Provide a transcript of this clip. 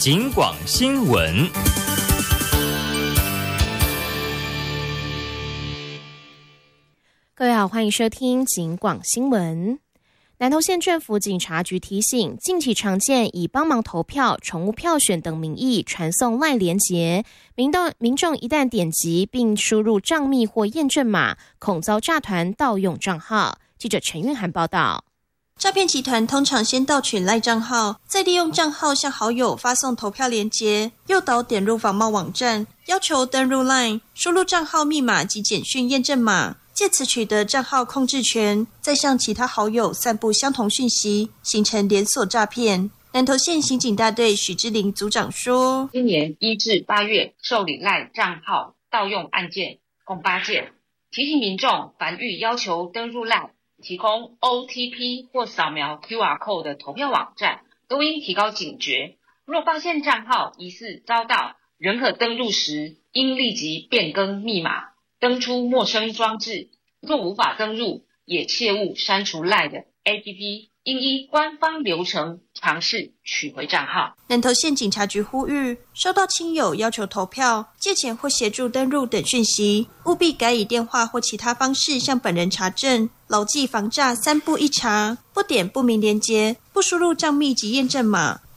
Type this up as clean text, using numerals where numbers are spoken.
警广新闻。 各位好，欢迎收听警广新闻。南投县政府警察局提醒，近期常见以帮忙投票、宠物票选等名义传送LINE连结，民众一旦点击并输入账密或验证码，恐遭诈团盗用账号。记者陈韵涵报道。 诈骗集团通常先盗取LINE账号，再利用账号向好友发送投票连结，诱导点入仿冒网站，要求登入 LINE， 输入账号密码及简讯验证码，借此取得账号控制权，再向其他好友散布相同讯息，形成连锁诈骗。南投县刑警大队许之玲组长说， 今年1至8月受理LINE账号盗用案件共8件，提醒民众凡遇要求登入LINE提供 OTP 或扫描 QR code 的投票网站，都应提高警觉。若发现账号疑似遭盗，仍可登入时应立即变更密码，登出陌生装置。若无法登入，也切勿删除 LINE 的 APP， 应依官方流程尝试取回账号。 南投县警察局呼吁，收到亲友要求投票、借钱或协助登入等讯息，务必改以电话或其他方式向本人查证，牢记防诈3步1查，不点不明连结，不输入账密及验证码，